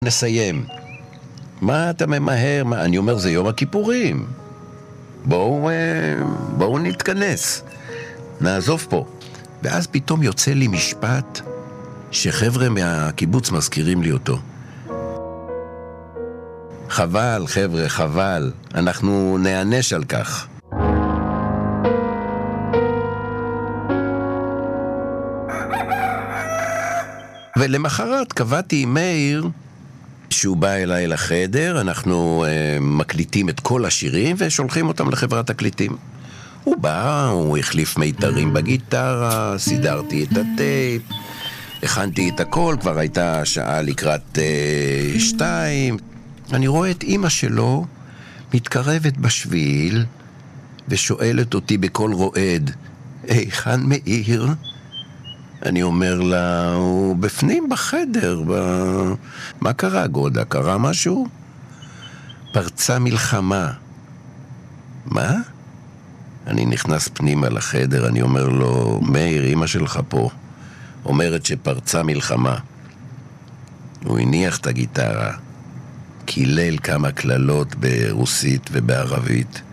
נסיים. מה אתה ממהר? אני אומר, זה יום הכיפורים. בואו נתכנס. נעזוב פה. ואז פתאום יוצא לי משפט שחבר'ה מהקיבוץ מזכירים לי אותו. חבל, חבר'ה, חבל. אנחנו נענש על כך. ולמחרת קבעתי עם מאיר שהוא בא אליי לחדר, אנחנו מקליטים את כל השירים ושולחים אותם לחברת תקליטים. הוא בא, הוא החליף מיתרים בגיטרה, סידרתי את הטייפ, הכנתי את הכל, כבר הייתה שעה לקראת 2. אני רואה את אמא שלו מתקרבת בשביל ושואלת אותי בקול רועד, היכן מאיר? אני אומר לה, הוא בפנים בחדר, מה קרה גודה? קרה משהו? פרצה מלחמה. מה? אני נכנס פנימה לחדר, אני אומר לו, מאיר, אמא שלך פה, אומרת שפרצה מלחמה. הוא הניח את הגיטרה, קילל כמה כללות ברוסית ובערבית.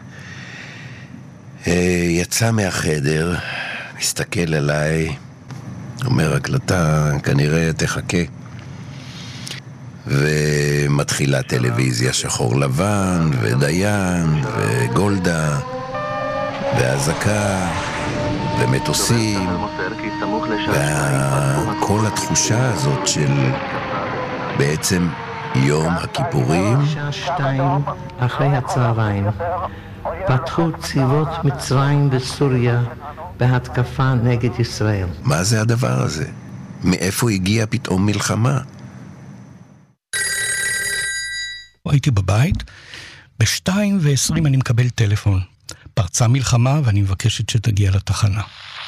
יצא מהחדר, מסתכל עליי, אומר, הקלטה כנראה תחכה. ומתחילה טלוויזיה שחור לבן, ודיין, וגולדה, והזקה, ומטוסים, וכל התחושה הזאת של בעצם יום הכיפורים. 2 אחרי הצהריים פתחו צבאות מצרים וסוריה בהתקפה נגד ישראל. מה זה הדבר הזה? מאיפה הגיעה פתאום מלחמה? הייתי בבית, ב-2:20 אני מקבל טלפון. פרצה מלחמה ואני מבקשת שתגיע לתחנה.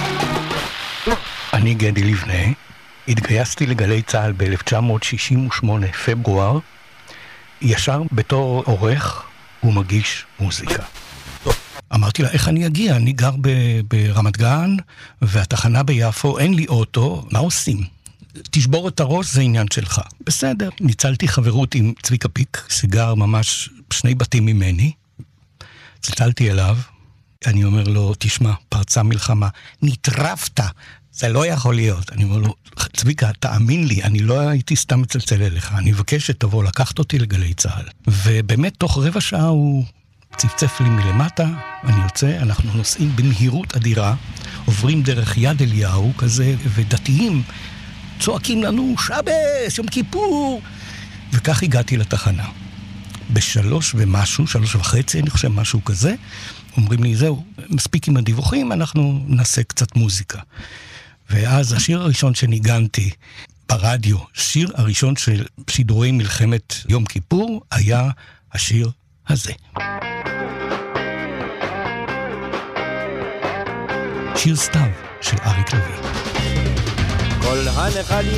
אני גדי לבנה, התגייסתי לגלי צהל ב-1968, פברואר, ישר בתור עורך ומגיש מוזיקה. אמרתי לה, איך אני אגיע? אני גר ברמת גן, והתחנה ביפו, אין לי אוטו, מה עושים? תשבור את הראש, זה עניין שלך. בסדר, ניצלתי חברות עם צביקה פיק, שגר ממש 2 בתים ממני, צלצלתי אליו, אני אומר לו, תשמע, פרצה מלחמה, נטרפת, זה לא יכול להיות. אני אומר לו, צביקה, תאמין לי, אני לא הייתי סתם מצלצל אליך, אני מבקש שתבוא לקחת אותי לגלי צהל. ובאמת, תוך רבע שעה הוא צפצף לי מלמטה, אני יוצא, אנחנו נוסעים במהירות אדירה, עוברים דרך יד אליהו כזה, ודתיים צועקים לנו, שבס, יום כיפור, וכך הגעתי לתחנה. ב3 ומשהו, 3:30, אני חושב משהו כזה, אומרים לי, זהו, מספיק עם הדיווחים, אנחנו נעשה קצת מוזיקה. ואז השיר הראשון שניגנתי ברדיו, שיר הראשון של שידורי מלחמת יום כיפור, היה השיר הזה. שיר סתיו של אריק לוי. כל הנחלים